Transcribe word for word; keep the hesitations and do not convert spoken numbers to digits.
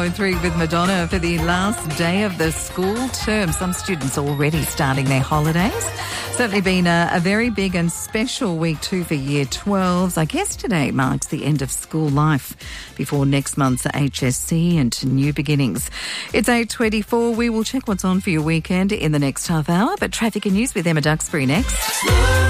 Three with Madonna for the last day of the school term. Some students already starting their holidays. Certainly been a, a very big and special week too for Year twelves. I guess today marks the end of school life before next month's H S C and new beginnings. It's eight twenty-four. We will check what's on for your weekend in the next half hour. But traffic and news with Emma Duxbury next.